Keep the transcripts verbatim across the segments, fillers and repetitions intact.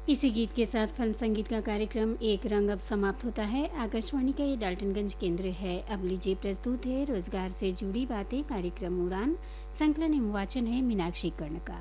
इसी गीत के साथ फिल्म संगीत का कार्यक्रम एक रंग अब समाप्त होता है। आकाशवाणी का ये डाल्टनगंज केंद्र है। अब लीजिए प्रस्तुत है रोजगार से जुड़ी बातें, कार्यक्रम उड़ान। संकलन एवं वाचन है मीनाक्षी कर्ण का।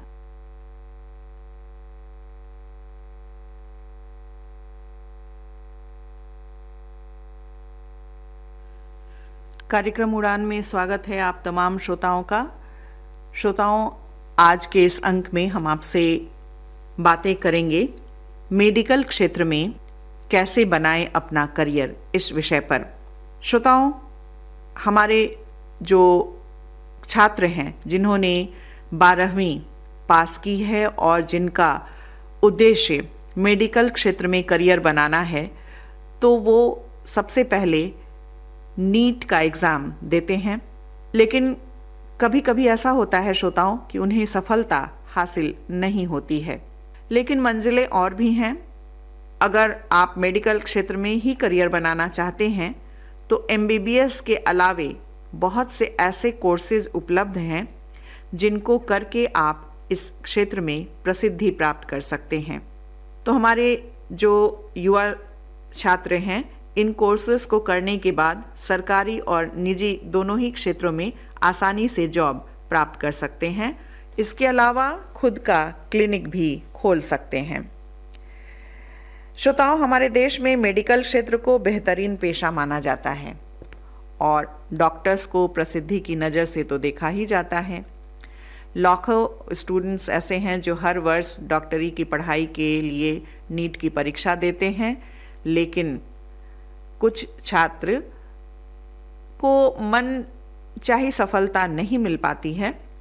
कार्यक्रम उड़ान में स्वागत है आप तमाम श्रोताओं का। श्रोताओं, आज के इस अंक में हम आपसे बातें करेंगे मेडिकल क्षेत्र में कैसे बनाएं अपना करियर, इस विषय पर। श्रोताओं, हमारे जो छात्र हैं जिन्होंने बारहवीं पास की है और जिनका उद्देश्य मेडिकल क्षेत्र में करियर बनाना है, तो वो सबसे पहले नीट का एग्ज़ाम देते हैं। लेकिन कभी कभी ऐसा होता है श्रोताओं कि उन्हें सफलता हासिल नहीं होती है। लेकिन मंजिलें और भी हैं। अगर आप मेडिकल क्षेत्र में ही करियर बनाना चाहते हैं तो एम बी बी एस के अलावे बहुत से ऐसे कोर्सेज उपलब्ध हैं जिनको करके आप इस क्षेत्र में प्रसिद्धि प्राप्त कर सकते हैं। तो हमारे जो युवा छात्र हैं, इन कोर्सेज को करने के बाद सरकारी और निजी दोनों ही क्षेत्रों में आसानी से जॉब प्राप्त कर सकते हैं। इसके अलावा खुद का क्लिनिक भी खोल सकते हैं। श्रोताओं, हमारे देश में मेडिकल क्षेत्र को बेहतरीन पेशा माना जाता है और डॉक्टर्स को प्रसिद्धि की नज़र से तो देखा ही जाता है। लाखों स्टूडेंट्स ऐसे हैं जो हर वर्ष डॉक्टरी की पढ़ाई के लिए नीट की परीक्षा देते हैं, लेकिन कुछ छात्र को मन चाही सफलता नहीं मिल पाती है।